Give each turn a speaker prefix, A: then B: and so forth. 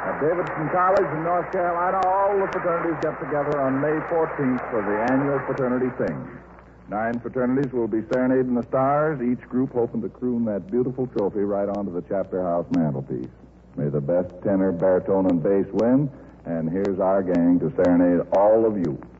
A: At Davidson College in North Carolina, all the fraternities get together on May 14th for the annual fraternity sing. 9 fraternities will be serenading the stars, each group hoping to croon that beautiful trophy right onto the chapter house mantelpiece. May the best tenor, baritone, and bass win, and here's our gang to serenade all of you.